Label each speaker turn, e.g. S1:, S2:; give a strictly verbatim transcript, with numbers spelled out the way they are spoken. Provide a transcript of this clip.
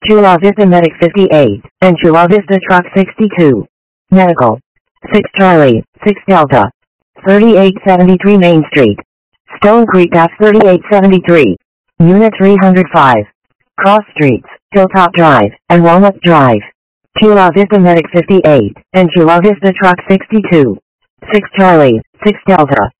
S1: Chula Vista Medic fifty-eight, and Chula Vista Truck sixty-two. Medical. six Charlie, six Delta. thirty-eight seventy-three Main Street. Stone Creek Ave thirty-eight seventy-three. Unit three hundred five. Cross Streets, Hilltop Drive, and Walnut Drive. Chula Vista Medic fifty-eight, and Chula Vista Truck sixty-two. six Charlie, six Delta.